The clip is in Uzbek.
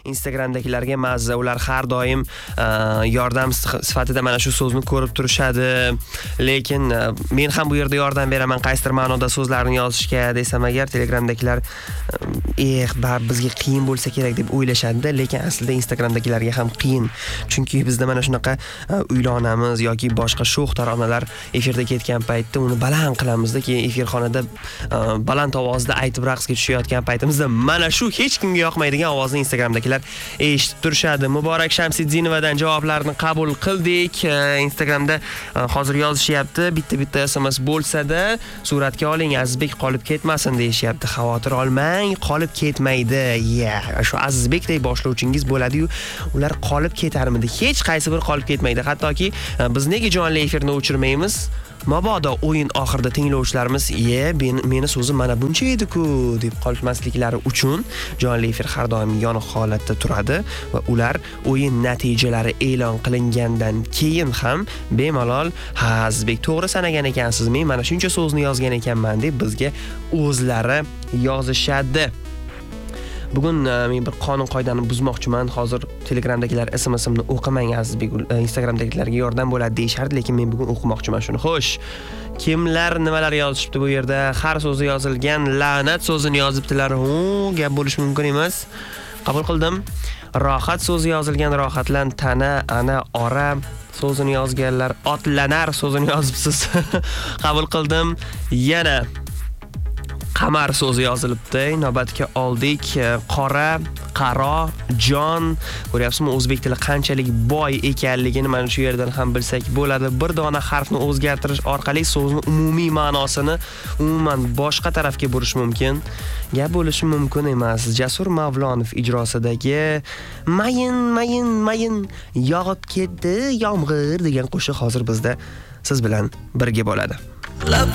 Instagramdagilarga mazza, ular har doim yordam sifatida mana shu so'zni ko'rib turishadi. Lekin men ham bu yerda yordam beraman qaysidir ma'noda so'zlarni yozishga desam agar Telegramdagilar bizga qiyin bo'lsa kerak deb o'ylashadi, lekin aslida Instagramdagilarga ham qiyin. Chunki bizda mana shunaqa uylanamiz yoki boshqa sho'x taronalar efirda ketgan paytda uni baland qilamizda, keyin efirxonada baland ovozda aytib raqsga tushayotgan paytimizda mana shu hech kimga yoqmaydigan ovozni Instagramdagilar eshitib turishadi. Muborak Shamsiddinovadan javoblarni qabul qildik. Instagramda hozir yozishyapti, bitta SMS bo'lsa-da suratga oling, Azizbek qolib ketmasin deyishyapti. Xavotir olmang, qolib ketmaydi. Shu Azizbekdek boshlovchingiz bo'ladi-yu, ular qolib ketarmidi? Hech qaysi bir qolib ketmaydi. Hattoki biz nega jonli efirni o'chirmaymiz? Mabodo o'yin oxirida tinglovchilarimiz, meni so'zim mana buncha edi-ku deb qolmasliklari uchun jonli efir har doim yoniq holatda turadi va ular o'yin natijalari e'lon qilingandan keyin ham bemalol Azizbek to'g'ri sanagan ekansiz, men mana shuncha so'zni yozgan ekanman deb bizga o'zlari yozishadi. Bugun men bir qonun qoidani buzmoqchiman. Hozir Telegramdagilar SMS'imni o'qimang Azizbek, Instagramdagilarga yordam bo'ladi deyishardi, lekin men bugun o'qimoqchiman shuni. Xo'sh, kimlar nimalar yozishibdi bu yerda? Har so'zi yozilgan la'nat so'zini yozibdilar. Gap bo'lish mumkin emas. Qabul qildim. Rohat so'zi yozilgan, rohatlan, tana, ana, ora so'zini yozganlar, otlanar so'zini yozibsiz. Qabul qildim. Yana qamar so'zi yozilibdi. Navbatga oldik. Qora, qaro, jon. Ko'ryapsizmi, o'zbek tili qanchalik boy ekanligini mana shu yerdan ham bilsak bo'ladi. Bir dona harfni o'zgartirish orqali so'zni umumiy ma'nosini umuman boshqa tarafga burish mumkin. Gap bo'lishi mumkin emas. Jasur Mavlonov ijrosidagi mayin yog'ib ketdi yomg'ir degan qo'shiq hozir bizda siz bilan birga bo'ladi.